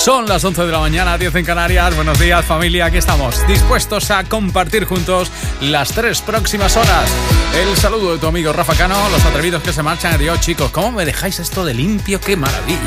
Son las 11 de la mañana, 10 en Canarias. Buenos días, familia, aquí estamos, dispuestos a compartir juntos las 3 próximas horas. El saludo de tu amigo Rafa Cano, los atrevidos que se marchan. Adiós, chicos, ¿cómo me dejáis esto de limpio? ¡Qué maravilla!